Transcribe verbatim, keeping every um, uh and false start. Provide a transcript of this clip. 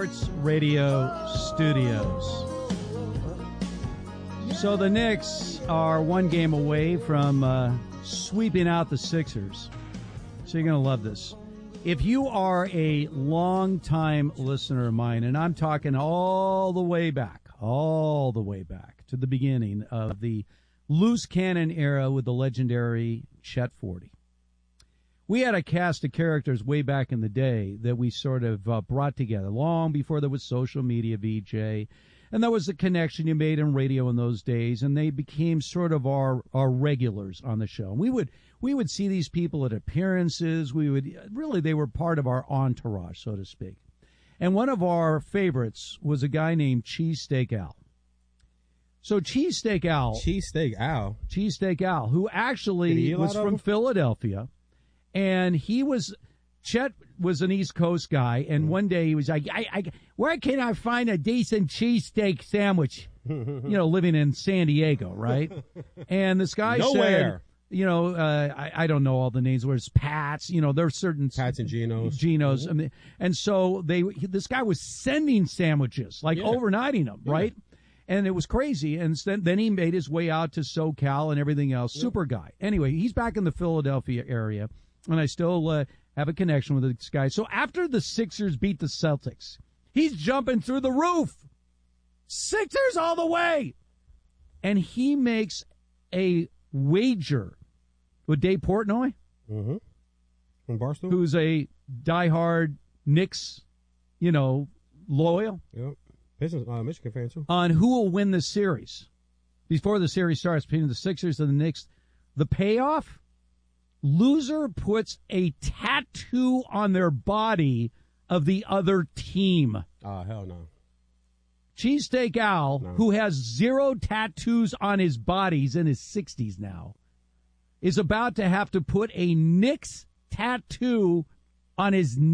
Sports Radio Studios. So the Knicks are one game away from uh, sweeping out the Sixers. So you're going to love this. If you are a long-time listener of mine, and I'm talking all the way back, all the way back to the beginning of the loose cannon era with the legendary Chet Forty. We had a cast of characters way back in the day that we sort of uh, brought together long before there was social media, V J. And that was the connection you made in radio in those days, and they became sort of our, our regulars on the show. We would we would see these people at appearances. We would really, they were part of our entourage, so to speak. And one of our favorites was a guy named Cheesesteak Al. So Cheesesteak Al, Cheesesteak Al, Cheesesteak Al, who actually was from Philadelphia, and he was Chet was an East Coast guy, and mm. one day he was like, I, I, where can I find a decent cheesesteak sandwich? You know, living in San Diego, right? And this guy Nowhere. said, you know, uh, I, I don't know all the names. Where's Pat's? You know, there's certain Pat's and Geno's. Geno's. Mm-hmm. I mean, and so they, this guy was sending sandwiches, like yeah. overnighting them, yeah. right? And it was crazy. And then he made his way out to SoCal and everything else. Yeah. Super guy. Anyway, he's back in the Philadelphia area, and I still uh, have a connection with this guy. So after the Sixers beat the Celtics, he's jumping through the roof. Sixers all the way. And he makes a wager with Dave Portnoy, mm-hmm. from Barstool, who's a diehard Knicks, you know, loyal. Yep. Pistons, uh, Michigan fan, too. On who will win this series. Before the series starts between the Sixers and the Knicks, the payoff, loser puts a tattoo on their body of the other team. Ah, uh, hell no. Cheesesteak Al, no. who has zero tattoos on his body, he's in his sixties now, is about to have to put a Knicks tattoo on his